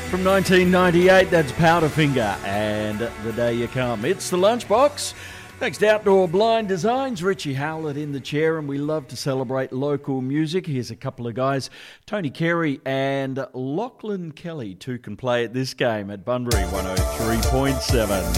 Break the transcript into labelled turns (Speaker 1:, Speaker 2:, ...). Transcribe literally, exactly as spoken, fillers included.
Speaker 1: From nineteen ninety-eight, that's Powderfinger and The Day You Come. It's the Lunchbox. Thanks to Outdoor Blind Designs, Richie Howlett in the chair, and we love to celebrate local music. Here's a couple of guys, Tony Carey and Lachlan Kelly, two can play at this game at Bunbury one oh three point seven.